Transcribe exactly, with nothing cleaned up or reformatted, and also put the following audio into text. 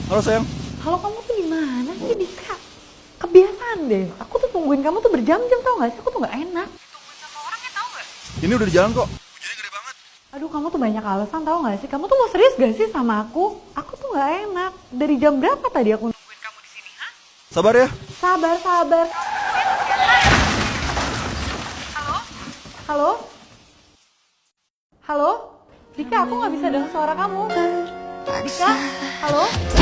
Halo sayang. Halo, kamu tuh di mana sih, Dika? Kebiasaan deh. Aku tuh tungguin kamu tuh berjam-jam, tau gak sih? Aku tuh gak enak. Ditungguin sama orangnya, tau gak? Ini udah di jalan kok. Hujannya gede banget. Aduh, kamu tuh banyak alasan, tau gak sih? Kamu tuh mau serius gak sih sama aku? Aku tuh gak enak. Dari jam berapa tadi aku nungguin kamu di sini, ha? Sabar ya. Sabar, sabar. Halo? Halo? Halo? Dika, aku gak bisa dengar suara kamu. Dika? Halo?